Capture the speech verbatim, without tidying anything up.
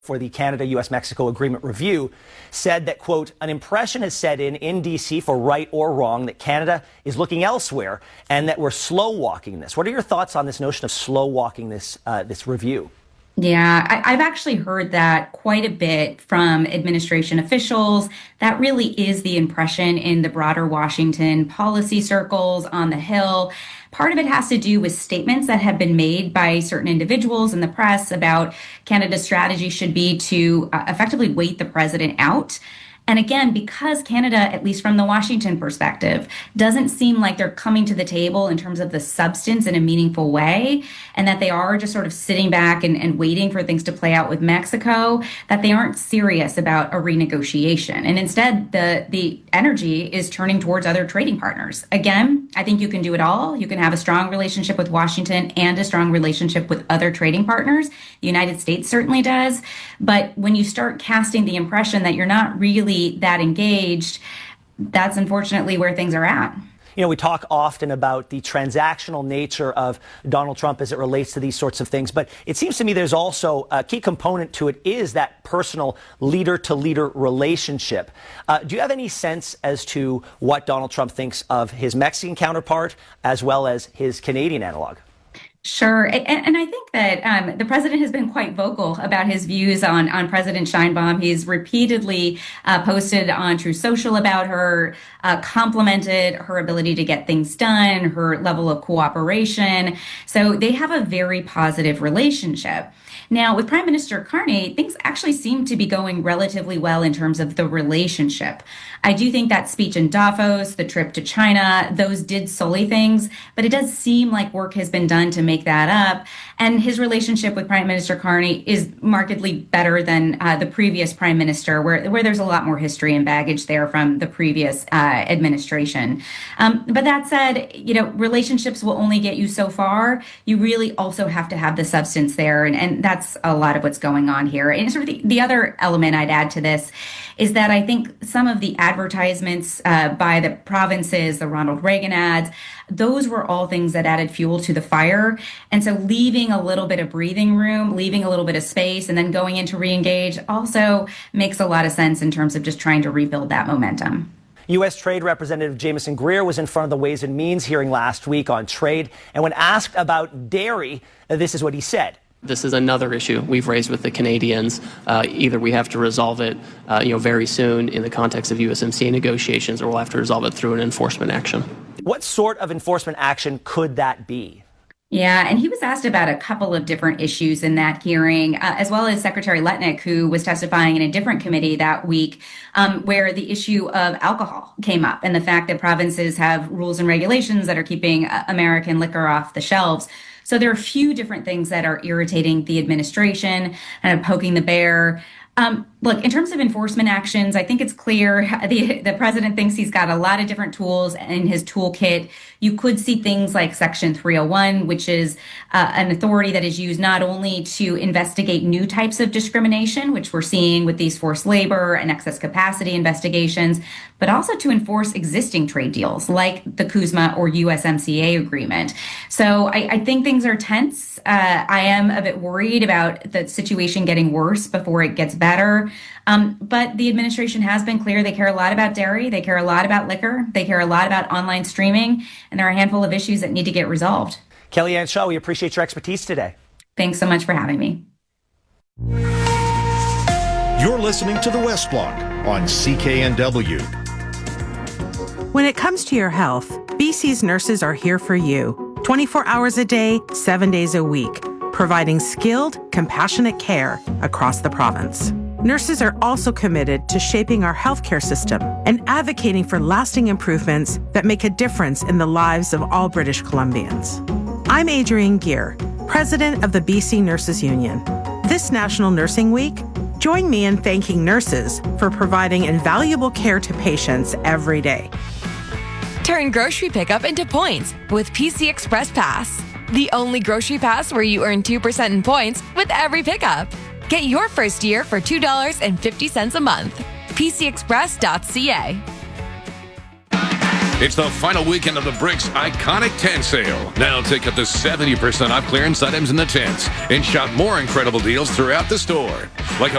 for the Canada-U S Mexico Agreement Review, said that, quote, an impression has set in in D C, for right or wrong, that Canada is looking elsewhere and that we're slow-walking this. What are your thoughts on this notion of slow-walking this uh, this review? Yeah, I, I've actually heard that quite a bit from administration officials. That really is the impression in the broader Washington policy circles on the Hill. Part of it has to do with statements that have been made by certain individuals in the press about Canada's strategy should be to uh, effectively wait the president out. And again, because Canada, at least from the Washington perspective, doesn't seem like they're coming to the table in terms of the substance in a meaningful way, and that they are just sort of sitting back and, and waiting for things to play out with Mexico, that they aren't serious about a renegotiation. And instead, the, the energy is turning towards other trading partners. Again, I think you can do it all. You can have a strong relationship with Washington and a strong relationship with other trading partners. The United States certainly does. But when you start casting the impression that you're not really that engaged, that's unfortunately where things are at. You know, we talk often about the transactional nature of Donald Trump as it relates to these sorts of things, but it seems to me there's also a key component to it is that personal leader-to-leader relationship. Uh, do you have any sense as to what Donald Trump thinks of his Mexican counterpart as well as his Canadian analog? Sure. And, and I think that um, the president has been quite vocal about his views on, on President Sheinbaum. He's repeatedly uh, posted on Truth Social about her, uh, complimented her ability to get things done, her level of cooperation. So they have a very positive relationship. Now, with Prime Minister Carney, things actually seem to be going relatively well in terms of the relationship. I do think that speech in Davos, the trip to China, those did sully things, but it does seem like work has been done to make that up. And his relationship with Prime Minister Carney is markedly better than uh, the previous prime minister, where, where there's a lot more history and baggage there from the previous uh, administration. Um, but that said, you know, relationships will only get you so far. You really also have to have the substance there. And, and that's a lot of what's going on here. And sort of the, the other element I'd add to this is that I think some of the advertisements uh, by the provinces, the Ronald Reagan ads, those were all things that added fuel to the fire. And so leaving a little bit of breathing room, leaving a little bit of space, and then going into re-engage also makes a lot of sense in terms of just trying to rebuild that momentum. U S. Trade Representative Jamieson Greer was in front of the Ways and Means hearing last week on trade. And when asked about dairy, this is what he said. This is another issue we've raised with the Canadians. Uh, either we have to resolve it, uh, you know, very soon in the context of U S M C A negotiations, or we'll have to resolve it through an enforcement action. What sort of enforcement action could that be? Yeah, and he was asked about a couple of different issues in that hearing, uh, as well as Secretary Letnick, who was testifying in a different committee that week, um, where the issue of alcohol came up and the fact that provinces have rules and regulations that are keeping uh, American liquor off the shelves. So there are a few different things that are irritating the administration and poking the bear. Um, look, in terms of enforcement actions, I think it's clear the, the president thinks he's got a lot of different tools in his toolkit. You could see things like Section three oh one, which is uh, an authority that is used not only to investigate new types of discrimination, which we're seeing with these forced labor and excess capacity investigations, but also to enforce existing trade deals like the CUSMA or U S M C A agreement. So I, I think things are tense. Uh, I am a bit worried about the situation getting worse before it gets better. Um, but the administration has been clear. They care a lot about dairy. They care a lot about liquor. They care a lot about online streaming. And there are a handful of issues that need to get resolved. Kellyanne Shaw, we appreciate your expertise today. Thanks so much for having me. You're listening to The West Block on C K N W. When it comes to your health, B C's nurses are here for you, twenty-four hours a day, seven days a week, providing skilled, compassionate care across the province. Nurses are also committed to shaping our healthcare system and advocating for lasting improvements that make a difference in the lives of all British Columbians. I'm Adrienne Gear, president of the B C Nurses Union. This National Nursing Week, join me in thanking nurses for providing invaluable care to patients every day. Turn grocery pickup into points with P C Express Pass, the only grocery pass where you earn two percent in points with every pickup. Get your first year for two dollars and fifty cents a month. P C express dot C A. It's the final weekend of the Bricks Iconic Tent Sale. Now take up to seventy percent off clearance items in the tents and shop more incredible deals throughout the store. Like a